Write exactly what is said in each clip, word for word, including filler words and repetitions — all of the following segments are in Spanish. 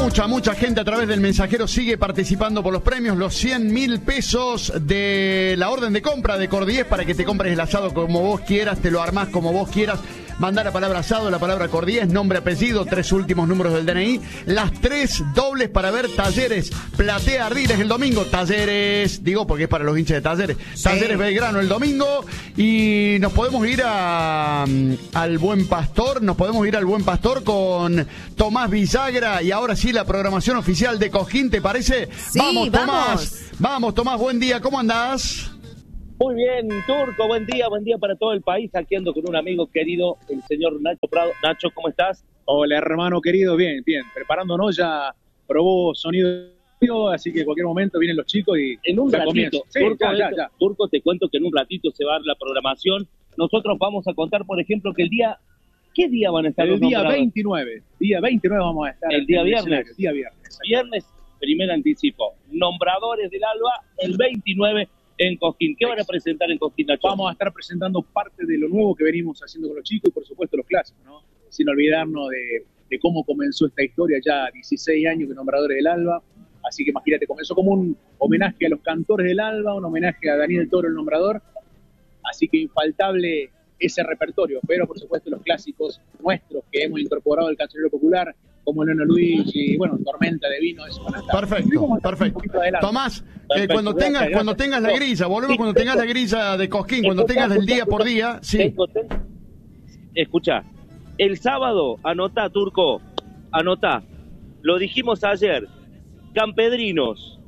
mucha, mucha gente a través del mensajero sigue participando por los premios, los cien mil pesos de la orden de compra de Cordies para que te compres el asado como vos quieras, te lo armás como vos quieras. Mandá la palabra asado, la palabra Cordies, nombre, apellido, tres últimos números del D N I, las tres dobles para ver Talleres Platea Ardiles el domingo, Talleres, digo porque es para los hinchas de Talleres, sí. Talleres Belgrano el domingo, y nos podemos ir a al Buen Pastor, nos podemos ir al Buen Pastor con Tomás Villagra, y ahora sí la programación oficial de Cosquín, ¿te parece? Sí, vamos, vamos. Tomás, vamos, Tomás, buen día, ¿cómo andás? Muy bien, Turco, buen día, buen día para todo el país. Aquí ando con un amigo querido, el señor Nacho Prado. Nacho, ¿cómo estás? Hola, hermano querido, bien, bien. Preparándonos, ya probó sonido, así que en cualquier momento vienen los chicos y en un ya ratito, sí, Turco, ya, ya, esto, ya. Turco, te cuento que en un ratito se va a dar la programación. Nosotros vamos a contar, por ejemplo, que el día... ¿Qué día van a estar El los día nombrados? veintinueve, día veintinueve vamos a estar. El día en viernes. escenario, Día viernes. Viernes, primer anticipo. Nombradores del Alba, el veintinueve en Cosquín. ¿Qué van a presentar en Cosquín, Nacho? Vamos a estar presentando parte de lo nuevo que venimos haciendo con los chicos y por supuesto los clásicos, ¿no? Sin olvidarnos de, de cómo comenzó esta historia, ya dieciséis años que Nombradores del Alba. Así que imagínate, comenzó como un homenaje a los cantores del Alba, un homenaje a Daniel Toro, el nombrador. Así que infaltable ese repertorio, pero por supuesto los clásicos nuestros que hemos incorporado al cancionero popular, como Leona Luis y bueno, Tormenta de Vino, eso van a estar. Perfecto, perfecto. Tomás, eh, cuando Gracias, tengas, cuando gracias. tengas la grilla, volvemos Sí, cuando tengo- tengas la grilla de Cosquín, cuando Escuchá, tengas del escuchá, día por escuchá. día, sí. Tengo- ten- Escuchá, el sábado, anotá, Turco, anotá. Lo dijimos ayer. Campedrinos,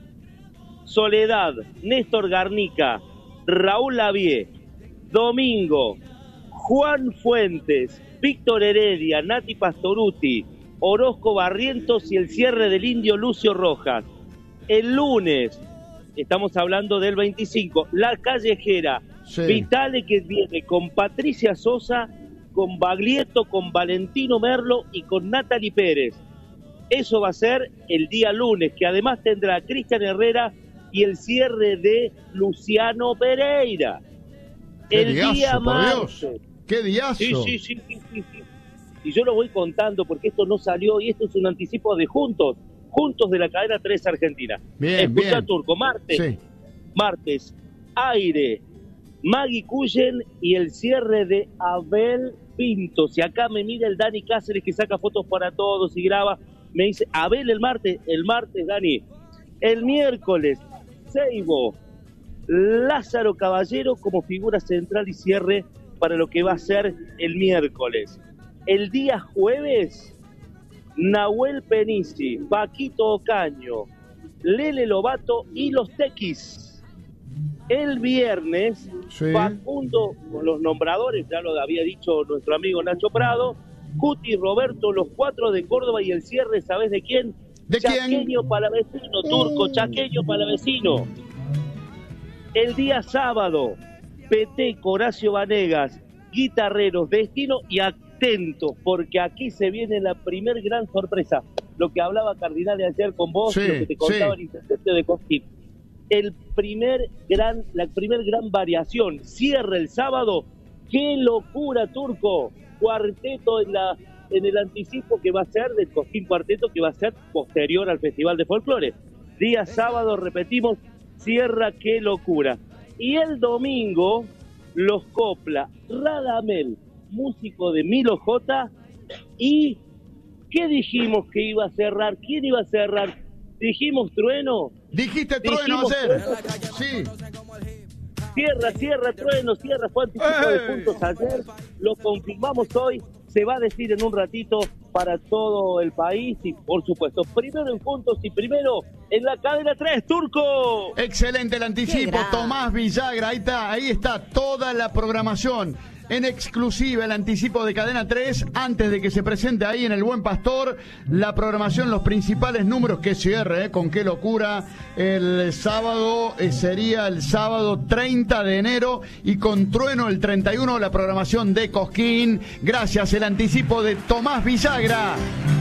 Soledad, Néstor Garnica, Raúl Lavie, Domingo, Juan Fuentes, Víctor Heredia, Nati Pastoruti, Orozco Barrientos y el cierre del Indio Lucio Rojas. El lunes, estamos hablando del veinticinco, La Callejera, Sí. Vitale, que viene con Patricia Sosa, con Baglietto, con Valentino Merlo y con Natalie Pérez. Eso va a ser el día lunes, que además tendrá a Cristian Herrera y el cierre de Luciano Pereira. Qué El diazo, día por martes. Dios. ¡Qué diazo! Sí, sí, sí, sí, sí, sí. Y yo lo voy contando porque esto no salió y esto es un anticipo de Juntos, Juntos de la cadena tres Argentina. Bien, Escuchá, bien. Turco, martes, Sí. martes, Aire, Maggie Cullen y el cierre de Abel Pintos. Y acá me mira el Dani Cáceres que saca fotos para todos y graba. Me dice, Abel el martes, el martes, Dani. El miércoles, Seibo, Lázaro Caballero como figura central y cierre para lo que va a ser el miércoles. El día jueves, Nahuel Penici, Paquito Ocaño, Lele Lobato y los Tequis. El viernes, Sí. Facundo con los nombradores, ya lo había dicho nuestro amigo Nacho Prado, Cuti, Roberto, los cuatro de Córdoba y el cierre, ¿sabés de quién? ¿De quién? Chaqueño Palavecino, Turco, Chaqueño Palavecino. El día sábado, Peteco, Horacio Vanegas, Guitarreros, Destino y atentos, porque aquí se viene la primer gran sorpresa. Lo que hablaba Cardinal ayer con vos, Sí, lo que te contaba sí. el intendente de Cosquín. El primer gran, la primer gran variación, cierra el sábado. ¡Qué locura, Turco! Cuarteto en la en el anticipo que va a ser del Cosquín Cuarteto, que va a ser posterior al Festival de Folclore. Día sábado, repetimos, cierra Qué locura. Y el domingo, los Copla, Radamel, músico de Milo J. ¿Y qué dijimos que iba a cerrar? ¿Quién iba a cerrar? Dijimos Trueno. Dijiste Trueno Dijimos ayer. Trueno. Sí. Cierra, cierra, Trueno, cierra, fue anticipo de puntos ayer, lo confirmamos hoy, se va a decir en un ratito para todo el país y por supuesto, primero en puntos y primero en la cadena tres, Turco. Excelente el anticipo, Qué grande. Tomás Villagra, ahí está, ahí está toda la programación. En exclusiva el anticipo de Cadena tres, antes de que se presente ahí en el Buen Pastor, la programación, los principales números que cierre, ¿eh? Con Qué locura, el sábado, eh, sería el sábado treinta de enero, y con Trueno el treinta y uno, la programación de Cosquín. Gracias, el anticipo de Tomás Villagra.